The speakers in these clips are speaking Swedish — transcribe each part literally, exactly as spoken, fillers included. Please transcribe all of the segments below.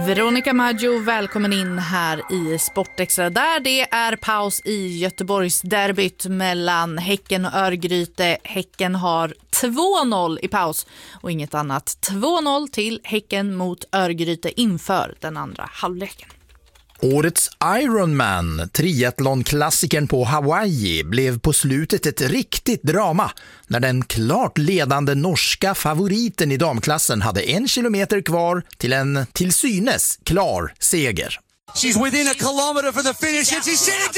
Veronica Maggio, välkommen in här i Sportextra där det är paus i Göteborgs derbyt mellan Häcken och Örgryte. Häcken har två noll i paus och inget annat. två noll till Häcken mot Örgryte inför den andra halvleken. Årets Ironman, triathlon-klassikern på Hawaii, blev på slutet ett riktigt drama när den klart ledande norska favoriten i damklassen hade en kilometer kvar till en till synes klar seger. She's within a kilometer for the finish and she's sitting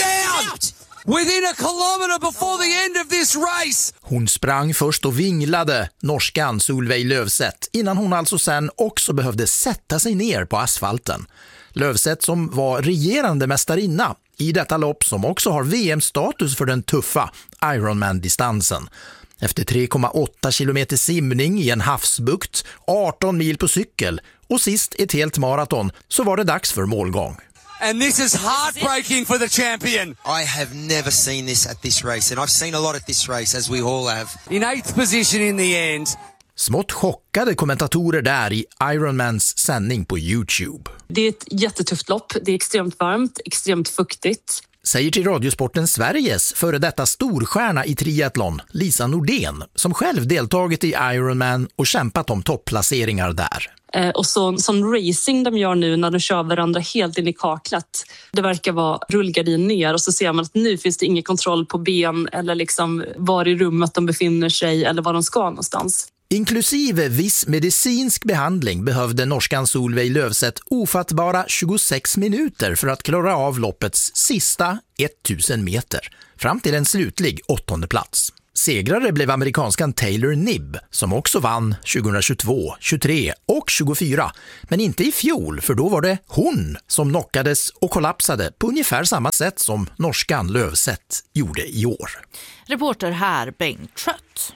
down! Within a kilometer before the end of this race! Hon sprang först och vinglade, norskan Solveig Løvseth, innan hon alltså sen också behövde sätta sig ner på asfalten. Løvseth som var regerande mästarinna i detta lopp som också har V M-status för den tuffa Ironman-distansen. Efter tre komma åtta kilometer simning i en havsbukt, arton mil på cykel och sist ett helt maraton så var det dags för målgång. And this is heartbreaking for the champion. I have never seen this at this race, and I've seen a lot at this race, as we all have. In eighth position in the end. Smått chockade kommentatorer där i Ironmans sändning på YouTube. Det är ett jättetufft lopp, det är extremt varmt, extremt fuktigt. Säger till Radiosporten Sveriges före detta storstjärna i triathlon, Lisa Nordén, som själv deltagit i Ironman och kämpat om topplaceringar där. Eh, och så, sån racing de gör nu när de kör varandra helt in i kaklet. Det verkar vara rullgardin ner och så ser man att nu finns det ingen kontroll på ben eller liksom var i rummet de befinner sig eller var de ska någonstans. Inklusive viss medicinsk behandling behövde norskan Solveig Løvseth ofattbara tjugosex minuter för att klara av loppets sista tusen meter, fram till en slutlig åttonde plats. Segrare blev amerikanskan Taylor Knibb som också vann tjugohundratjugotvå, tjugotre och tjugofyra, men inte i fjol för då var det hon som knockades och kollapsade på ungefär samma sätt som norskan Løvseth gjorde i år. Reporter här Bengt Trött.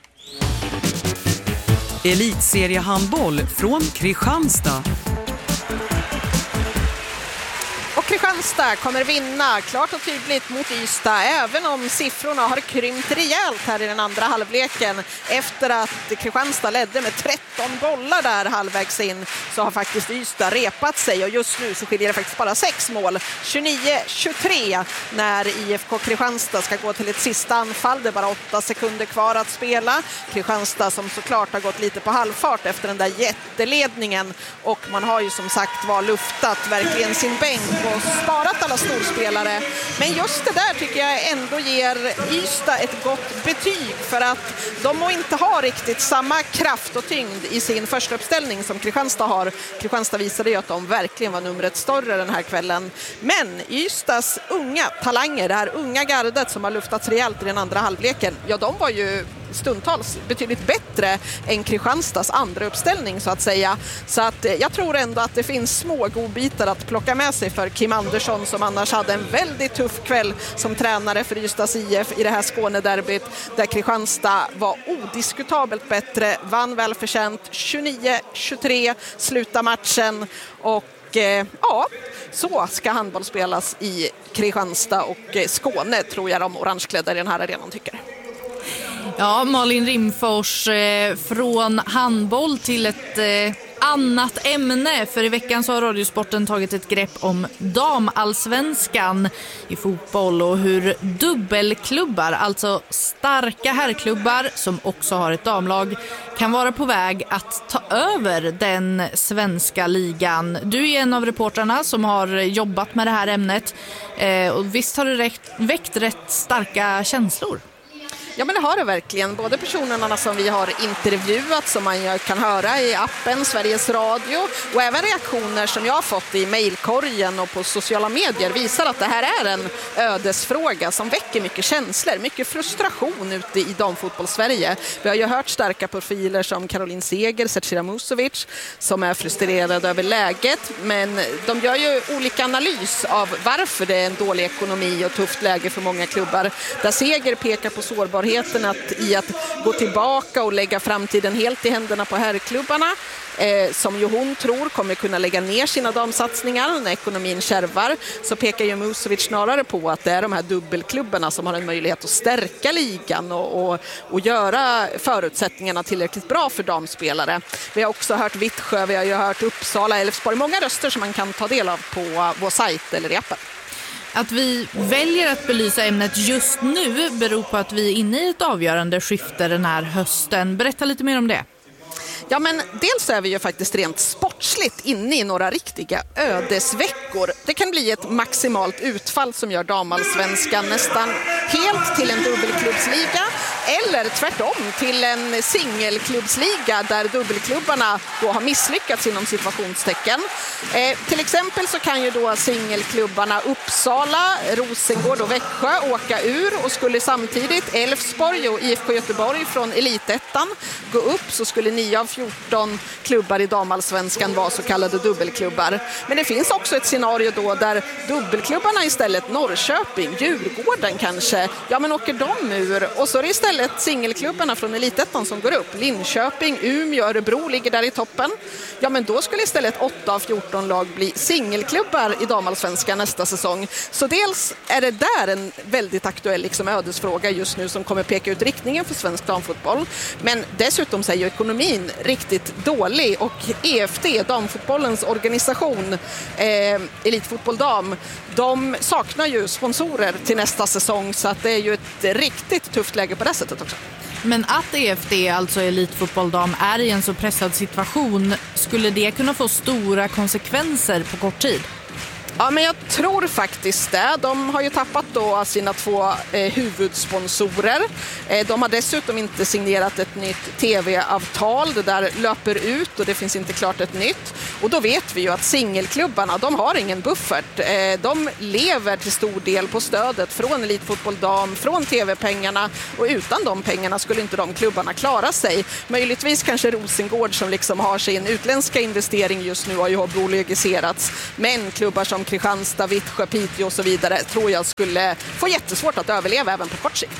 Elitseriehandboll från Kristianstad. Och Kristianstad kommer vinna klart och tydligt mot Ystad, även om siffrorna har krympt rejält här i den andra halvleken. Efter att Kristianstad ledde med tretton bollar där halvvägs in så har faktiskt Ystad repat sig och just nu så skiljer det faktiskt bara sex mål. tjugonio tjugotre när I F K Kristianstad ska gå till ett sista anfall. Det är bara åtta sekunder kvar att spela. Kristianstad som såklart har gått lite på halvfart efter den där jätteledningen och man har ju som sagt var luftat verkligen sin bänk och sparat alla storspelare. Men just det där tycker jag ändå ger Ystad ett gott betyg för att de må inte ha riktigt samma kraft och tyngd i sin första uppställning som Kristianstad har. Kristianstad visade ju att de verkligen var numret större den här kvällen. Men Ystads unga talanger, det här unga gardet som har luftats rejält i den andra halvleken, ja de var ju stundtals betydligt bättre än Kristianstads andra uppställning så att säga. Så att jag tror ändå att det finns små godbitar att plocka med sig för Kim Andersson som annars hade en väldigt tuff kväll som tränare för Ystads I F i det här Skånederbyt där Kristianstad var odiskutabelt bättre, vann välförtjänt tjugonio tjugotre, sluta matchen och eh, ja, så ska handboll spelas i Kristianstad och Skåne tror jag de orangeklädda i den här arenan tycker. Ja, Malin Rimfors, eh, från handboll till ett eh, annat ämne. För i veckan så har Radiosporten tagit ett grepp om damallsvenskan i fotboll och hur dubbelklubbar, alltså starka herrklubbar som också har ett damlag, kan vara på väg att ta över den svenska ligan. Du är en av reportrarna som har jobbat med det här ämnet eh, och visst har det räckt, väckt rätt starka känslor? Ja, men det har det verkligen. Både personerna som vi har intervjuat som man kan höra i appen Sveriges Radio och även reaktioner som jag har fått i mejlkorgen och på sociala medier visar att det här är en ödesfråga som väcker mycket känslor, mycket frustration ute i damfotboll-Sverige. Vi har ju hört starka profiler som Caroline Seger, Zecira Musovic som är frustrerade över läget, men de gör ju olika analys av varför det är en dålig ekonomi och tufft läge för många klubbar. Där Seger pekar på sårbarhet erfarenheten att, i att gå tillbaka och lägga framtiden helt i händerna på herrklubbarna. Eh, som ju hon tror kommer kunna lägga ner sina damsatsningar när ekonomin kärvar, så pekar ju Musovic snarare på att det är de här dubbelklubbarna som har en möjlighet att stärka ligan och, och, och göra förutsättningarna tillräckligt bra för damspelare. Vi har också hört Vittsjö, vi har ju hört Uppsala, Elfsborg, många röster som man kan ta del av på vår sajt eller i appen. Att vi väljer att belysa ämnet just nu beror på att vi är inne i ett avgörande skifte den här hösten. Berätta lite mer om det. Ja, men dels är vi ju faktiskt rent sportsligt inne i några riktiga ödesveckor. Det kan bli ett maximalt utfall som gör damallsvenskan nästan helt till en dubbelklubbsliga, eller tvärtom till en singelklubbsliga där dubbelklubbarna då har misslyckats inom situationstecken. Eh, till exempel så kan ju då singelklubbarna Uppsala, Rosengård och Växjö åka ur, och skulle samtidigt Elfsborg och I F K Göteborg från Elitettan gå upp, så skulle nio av fjorton klubbar i damallsvenskan vara så kallade dubbelklubbar. Men det finns också ett scenario då där dubbelklubbarna istället, Norrköping, Djurgården kanske, ja men åker de ur, och så är det istället singelklubbarna från Elitettan som går upp. Linköping, Umeå, Örebro ligger där i toppen. Ja, men då skulle istället åtta av fjorton lag bli singelklubbar i damallsvenskan nästa säsong. Så dels är det där en väldigt aktuell liksom, ödesfråga just nu som kommer peka ut riktningen för svensk damfotboll. Men dessutom så är ju ekonomin riktigt dålig, och E F D, damfotbollens organisation, eh, Elitfotboll Dam, de saknar ju sponsorer till nästa säsong, så att det är ju ett riktigt tufft läge på det sättet också. Men att E F D, alltså Elitfotboll Dam, är i en så pressad situation, skulle det kunna få stora konsekvenser på kort tid? Ja, men jag tror faktiskt det. De har ju tappat då sina två eh, huvudsponsorer. Eh, de har dessutom inte signerat ett nytt tv-avtal. Det där löper ut och det finns inte klart ett nytt. Och då vet vi ju att singelklubbarna, de har ingen buffert. Eh, de lever till stor del på stödet från Elitfotboll Dam, från tv-pengarna. Och utan de pengarna skulle inte de klubbarna klara sig. Möjligtvis kanske Rosengård som liksom har sin utländska investering just nu har ju bolagiserats. Men klubbar som Kristianstad, Vittsjö, Piteå och så vidare tror jag skulle få jättesvårt att överleva även på kort sikt.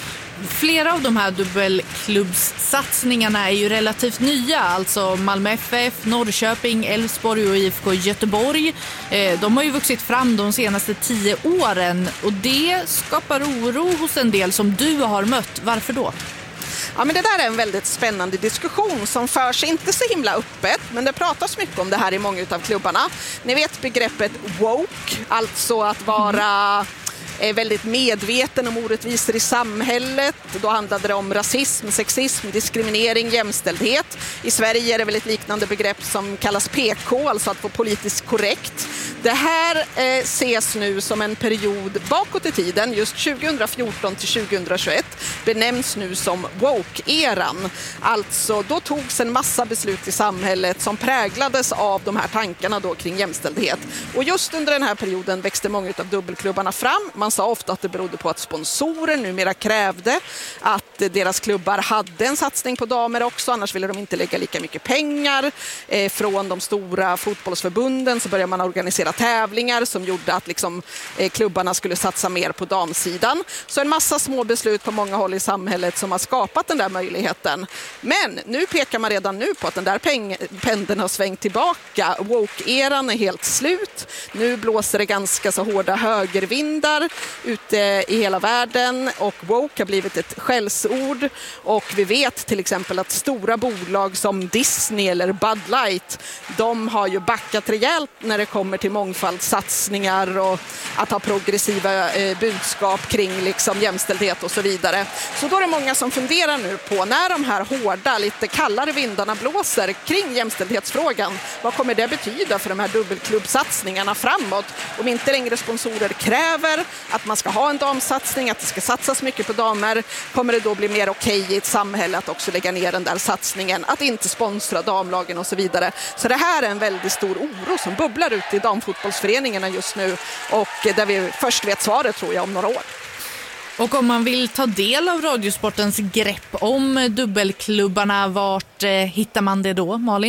Flera av de här dubbelklubbssatsningarna är ju relativt nya, alltså Malmö F F, Norrköping, Elfsborg och I F K Göteborg. De har ju vuxit fram de senaste tio åren, och det skapar oro hos en del som du har mött. Varför då? Ja, men det där är en väldigt spännande diskussion som förs inte så himla öppet, men det pratas mycket om det här i många av klubbarna. Ni vet begreppet woke, alltså att vara är väldigt medveten om orättvisor i samhället. Då handlade det om rasism, sexism, diskriminering, jämställdhet. I Sverige är det väl ett liknande begrepp som kallas P K, alltså att vara politiskt korrekt. Det här eh, ses nu som en period bakåt i tiden, just tjugohundrafjorton till tjugohundratjugoett, benämns nu som woke-eran. Alltså då togs en massa beslut i samhället som präglades av de här tankarna då kring jämställdhet. Och just under den här perioden växte många av dubbelklubbarna fram. Man sa ofta att det berodde på att sponsorer numera krävde att deras klubbar hade en satsning på damer också, annars ville de inte lägga lika mycket pengar. Eh, från de stora fotbollsförbunden så började man organisera tävlingar som gjorde att liksom, eh, klubbarna skulle satsa mer på damsidan. Så en massa små beslut på många håll i samhället som har skapat den där möjligheten. Men nu pekar man redan nu på att den där peng- pendeln har svängt tillbaka. Woke-eran är helt slut. Nu blåser det ganska så hårda högervindar ute i hela världen, och woke har blivit ett skällsord. Och vi vet till exempel att stora bolag som Disney eller Bud Light, de har ju backat rejält när det kommer till mångfaldssatsningar och att ha progressiva eh, budskap kring liksom jämställdhet och så vidare. Så då är det många som funderar nu på, när de här hårda, lite kallare vindarna blåser kring jämställdhetsfrågan, vad kommer det betyda för de här dubbelklubbsatsningarna framåt? Om inte längre sponsorer kräver att man ska ha en damsatsning, att det ska satsas mycket på damer, kommer det då bli mer okej i ett samhälle att också lägga ner den där satsningen, att inte sponsra damlagen och så vidare. Så det här är en väldigt stor oro som bubblar ut i damfotbollsföreningarna just nu, och där vi först vet svaret tror jag om några år. Och om man vill ta del av Radiosportens grepp om dubbelklubbarna, vart eh, hittar man det då, Malin?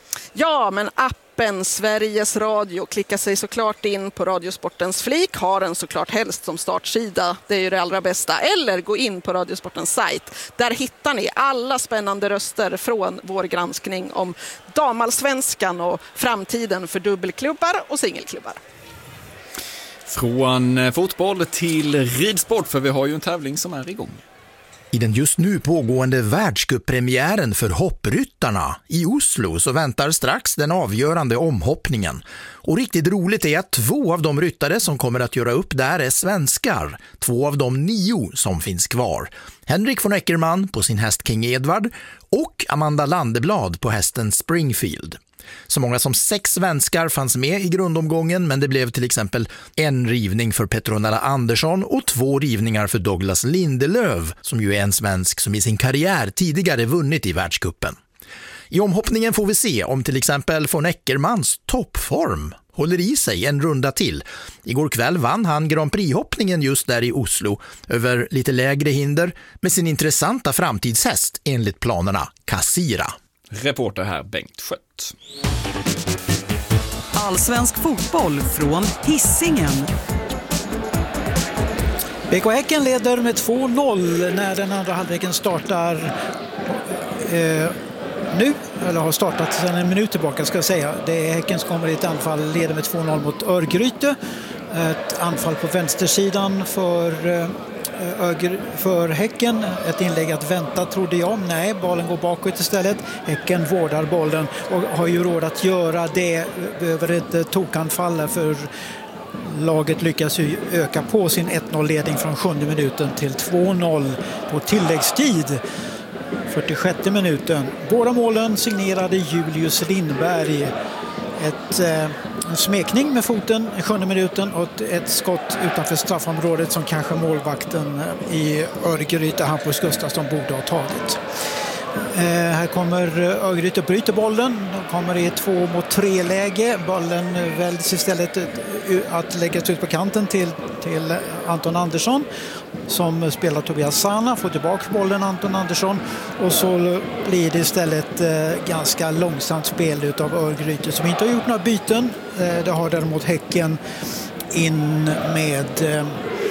Ja, men appen Sveriges Radio klickar sig såklart in på Radiosportens flik, har den såklart helst som startsida, det är ju det allra bästa, eller gå in på Radiosportens sajt. Där hittar ni alla spännande röster från vår granskning om damallsvenskan och framtiden för dubbelklubbar och singelklubbar. Från fotboll till ridsport, för vi har ju en tävling som är igång. I den just nu pågående världscuppremiären för hoppryttarna i Oslo så väntar strax den avgörande omhoppningen. Och riktigt roligt är att två av de ryttare som kommer att göra upp där är svenskar. Två av de nio som finns kvar. Henrik von Eckermann på sin häst King Edward och Amanda Landeblad på hästen Springfield. Så många som sex svenskar fanns med i grundomgången, men det blev till exempel en rivning för Petronella Andersson och två rivningar för Douglas Lindelöf, som ju är en svensk som i sin karriär tidigare vunnit i världscupen. I omhoppningen får vi se om till exempel von Eckermans toppform håller i sig en runda till. Igår kväll vann han Grand Prix-hoppningen just där i Oslo över lite lägre hinder med sin intressanta framtidshäst enligt planerna Kassira. Reporter här Bengt Skött. Allsvensk fotboll från Hisingen. B K Häcken leder med två noll när den andra halvleken startar eh, nu, eller har startat sedan en minut tillbaka ska jag säga. Det är Häcken som kommer i ett anfall, leder med två noll mot Örgryte. Ett anfall på vänstersidan för eh, Öger, för Häcken. Ett inlägg att vänta trodde jag. Nej, bollen går bakåt istället. Häcken vårdar bollen och har ju råd att göra det. Behöver inte tokanfalla, för laget lyckas ju öka på sin ett noll-ledning från sjunde minuten till två noll på tilläggstid. fyrtiosjätte minuten. Båda målen signerade Julius Lindberg. Ett, eh, en smekning med foten i sjunde minuten och ett, ett skott utanför straffområdet som kanske målvakten i Örgryte, Hampus Gustafsson, borde ha tagit. Eh, här kommer Örgryte och bryter bollen. De kommer i två mot tre läge. Bollen väljs istället att läggas ut på kanten till, till Anton Andersson som spelar Tobias Sana. Får tillbaka bollen Anton Andersson och så blir det istället eh, ganska långsamt spel utav Örgryte som inte har gjort några byten. Eh, det har däremot Häcken in med eh,